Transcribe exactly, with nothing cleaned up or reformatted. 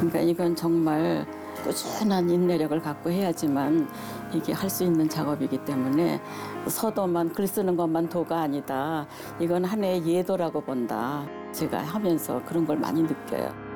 그러니까 이건 정말 꾸준한 인내력을 갖고 해야지만 이게 할 수 있는 작업이기 때문에 서도만 글 쓰는 것만 도가 아니다. 이건 하나의 예도라고 본다. 제가 하면서 그런 걸 많이 느껴요.